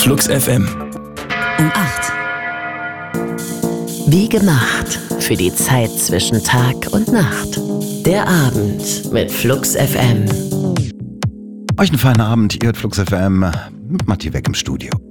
Flux FM. Um 8. Wie gemacht für die Zeit zwischen Tag und Nacht. Der Abend mit Flux FM. Euch einen feinen Abend, ihr hört Flux FM mit Matti Weck im Studio.